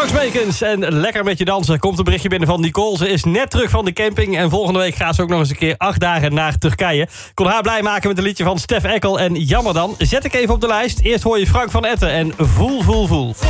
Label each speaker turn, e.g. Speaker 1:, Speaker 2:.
Speaker 1: Alex Meekens en Lekker met je dansen. Komt een berichtje binnen van Nicole. Ze is net terug van de camping. En volgende week gaat ze ook nog eens een keer 8 dagen naar Turkije. Kon haar blij maken met een liedje van Stef Eckel en Jammer dan. Zet ik even op de lijst. Eerst hoor je Frank van Etten en Voel, Voel, Voel.